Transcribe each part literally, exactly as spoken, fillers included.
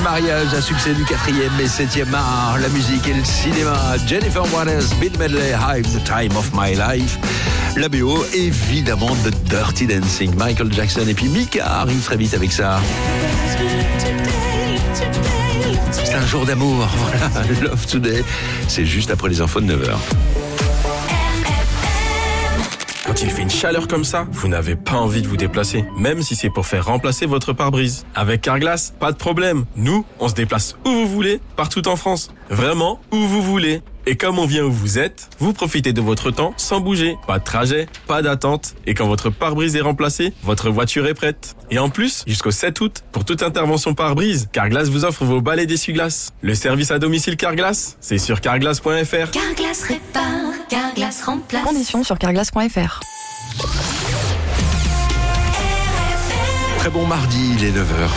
mariage à succès du quatrième et septième art, la musique et le cinéma. Jennifer Waters, Bill Medley, Have the Time of My Life. La B O, évidemment, de Dirty Dancing. Michael Jackson et puis Mika arrive très vite avec ça. C'est un jour d'amour, voilà, Love Today. C'est juste après les infos de neuf heures. Quand il fait une chaleur comme ça, vous n'avez pas envie de vous déplacer, même si c'est pour faire remplacer votre pare-brise. Avec Carglass, pas de problème. Nous, on se déplace où vous voulez, partout en France. Vraiment, où vous voulez. Et comme on vient où vous êtes, vous profitez de votre temps sans bouger. Pas de trajet, pas d'attente. Et quand votre pare-brise est remplacé, votre voiture est prête. Et en plus, jusqu'au sept août, pour toute intervention pare-brise, Carglass vous offre vos balais d'essuie-glace. Le service à domicile Carglass, c'est sur carglass point f r. Carglass répare, Carglass remplace. Conditions sur carglass point f r. Très bon mardi, il est neuf heures.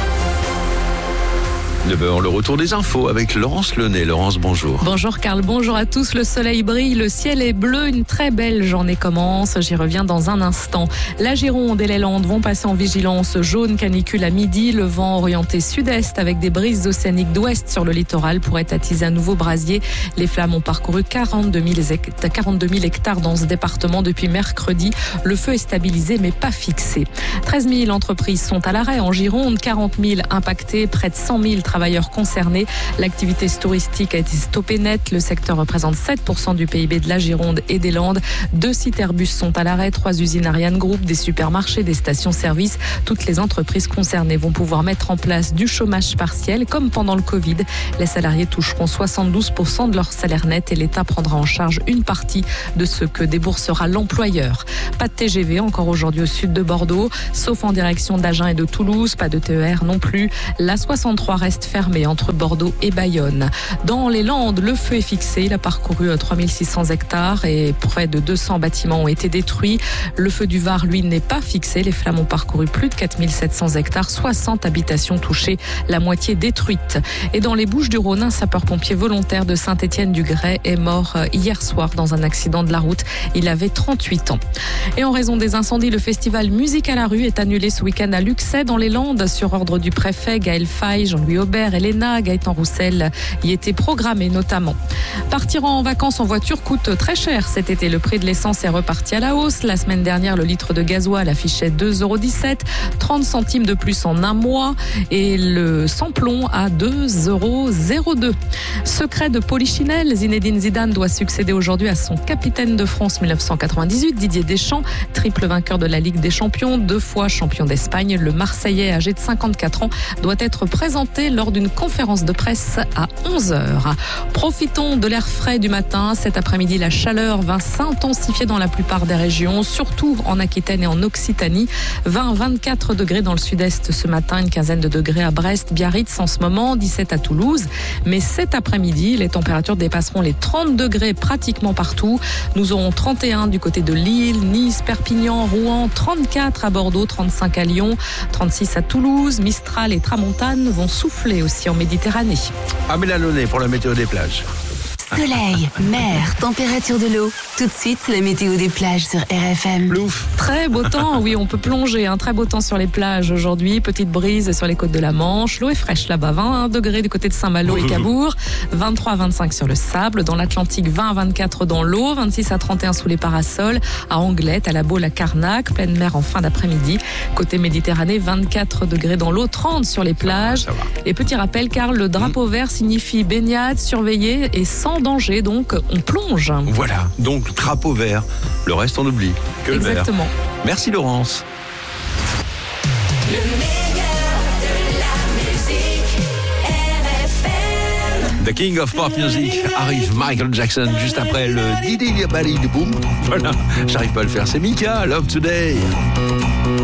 neuf heures, le retour des infos avec Laurence Lenay. Laurence, bonjour. Bonjour Carl, bonjour à tous. Le soleil brille, le ciel est bleu, une très belle journée commence. J'y reviens dans un instant. La Gironde et les Landes vont passer en vigilance jaune canicule à midi. Le vent orienté sud-est avec des brises océaniques d'ouest sur le littoral pourrait attiser un nouveau brasier. Les flammes ont parcouru quarante-deux mille hectares dans ce département depuis mercredi. Le feu est stabilisé mais pas fixé. treize mille entreprises sont à l'arrêt en Gironde, quarante mille impactées, près de cent mille travailleurs concernés. L'activité touristique a été stoppée net. Le secteur représente sept pour cent du P I B de la Gironde et des Landes. Deux sites Airbus sont à l'arrêt, trois usines Ariane Group, des supermarchés, des stations-service. Toutes les entreprises concernées vont pouvoir mettre en place du chômage partiel, comme pendant le Covid. Les salariés toucheront soixante-douze pour cent de leur salaire net et l'État prendra en charge une partie de ce que déboursera l'employeur. Pas de T G V encore aujourd'hui au sud de Bordeaux, sauf en direction d'Agen et de Toulouse. Pas de T E R non plus. La soixante-trois reste fermée entre Bordeaux et Bayonne. Dans les Landes, le feu est fixé. Il a parcouru trois mille six cents hectares et près de deux cents bâtiments ont été détruits. Le feu du Var, lui, n'est pas fixé. Les flammes ont parcouru plus de quatre mille sept cents hectares, soixante habitations touchées, la moitié détruite. Et dans les Bouches-du-Rhône, un sapeur-pompier volontaire de Saint-Étienne-du-Grès est mort hier soir dans un accident de la route. Il avait trente-huit ans. Et en raison des incendies, le festival Musique à la rue est annulé ce week-end à Luxay dans les Landes sur ordre du préfet Gaël Faye, Jean-Louis Aubert, Elena, Gaëtan Roussel y étaient programmés notamment. Partir en vacances en voiture coûte très cher cet été. Le prix de l'essence est reparti à la hausse. La semaine dernière, le litre de gasoil affichait deux euros dix-sept, trente centimes de plus en un mois et le sans-plomb à deux euros zéro deux. Secret de Polichinelle, Zinedine Zidane doit succéder aujourd'hui à son capitaine de France mille neuf cent quatre-vingt-dix-huit, Didier Deschamps, triple vainqueur de la Ligue des Champions, deux fois champion d'Espagne. Le Marseillais âgé de cinquante-quatre ans doit être présenté lors d'une conférence de presse à onze heures. Profitons de l'air frais du matin. Cet après-midi, la chaleur va s'intensifier dans la plupart des régions, surtout en Aquitaine et en Occitanie. vingt à vingt-quatre degrés dans le sud-est ce matin, une quinzaine de degrés à Brest, Biarritz en ce moment, dix-sept à Toulouse. Mais cet après-midi, les températures dépasseront les trente degrés pratiquement partout. Nous aurons trente et un du côté de Lille, Nice, Perpignan, Rouen, trente-quatre à Bordeaux, trente-cinq à Lyon, trente-six à Toulouse. Mistral et Tramontane vont souffler aussi en Méditerranée. Amélie Launay pour la météo des plages. Soleil, mer, température de l'eau. Tout de suite, la météo des plages sur R F M. Plouf. Très beau temps, oui, on peut plonger. Un très beau temps sur les plages aujourd'hui. Petite brise sur les côtes de la Manche. L'eau est fraîche là-bas. vingt et un degrés du côté de Saint-Malo et Cabourg. vingt-trois à vingt-cinq sur le sable. Dans l'Atlantique, vingt à vingt-quatre dans l'eau. vingt-six à trente et un sous les parasols. À Anglette, à la Baule, à Carnac. Pleine mer en fin d'après-midi. Côté Méditerranée, vingt-quatre degrés dans l'eau. trente sur les plages. Ça va, ça va. Et petit rappel, Karl, le drapeau mmh. vert signifie baignade, surveillée et sans danger, donc on plonge. Voilà, donc drapeau vert, le reste on oublie, que le vert. Exactement. Merci Laurence. Le meilleur de la musique, R F M. The King of Pop Music arrive, Michael Jackson, juste après le Didi Bali de Boom. Voilà, j'arrive pas à le faire, c'est Mika, Love Today.